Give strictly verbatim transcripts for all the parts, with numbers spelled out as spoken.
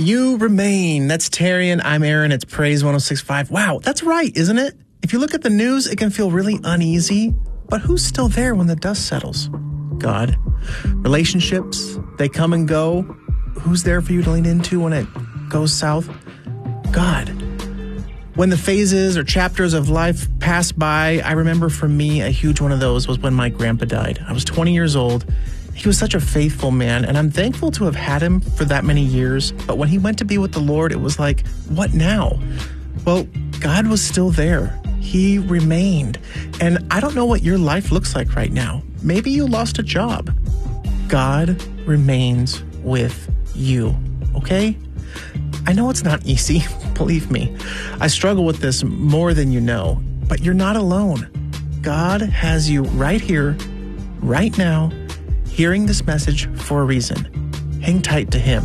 You remain. That's Terry and I'm Aaron. It's Praise one oh six point five. Wow, that's right, isn't it? If you look at the news, it can feel really uneasy. But who's still there when the dust settles? God. Relationships, they come and go. Who's there for you to lean into when it goes south? God. When the phases or chapters of life pass by, I remember for me, a huge one of those was when my grandpa died. I was twenty years old. He was such a faithful man, and I'm thankful to have had him for that many years. But when he went to be with the Lord, it was like, what now? Well, God was still there. He remained. And I don't know what your life looks like right now. Maybe you lost a job. God remains with you, okay? I know it's not easy, believe me. I struggle with this more than you know, but you're not alone. God has you right here, right now, hearing this message for a reason. Hang tight to Him.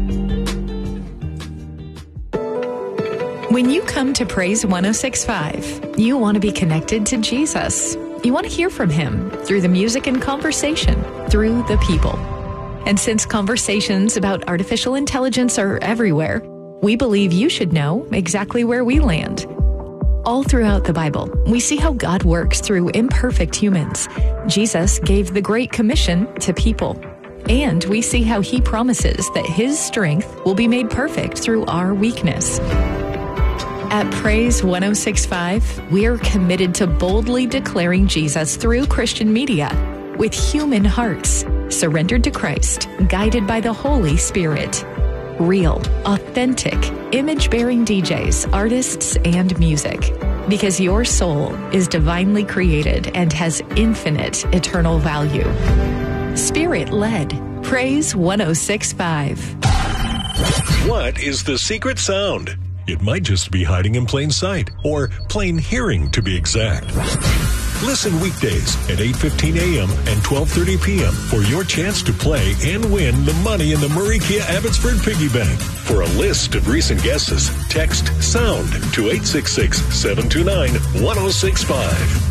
When you come to Praise one oh six point five, you want to be connected to Jesus. You want to hear from Him through the music and conversation, through the people. And since conversations about artificial intelligence are everywhere, we believe you should know exactly where we land. All throughout the Bible, we see how God works through imperfect humans. Jesus gave the Great Commission to people. And we see how He promises that His strength will be made perfect through our weakness. At Praise one oh six point five, we are committed to boldly declaring Jesus through Christian media with human hearts, surrendered to Christ, guided by the Holy Spirit. Real, authentic, image-bearing D Js, artists, and music. Because your soul is divinely created and has infinite eternal value. Spirit-led. Praise one oh six point five. What is the secret sound? It might just be hiding in plain sight, or plain hearing to be exact. Listen weekdays at eight fifteen a.m. and twelve thirty p.m. for your chance to play and win the money in the Murray Kia Abbotsford Piggy Bank. For a list of recent guesses, text SOUND to eight six six, seven two nine, one oh six five.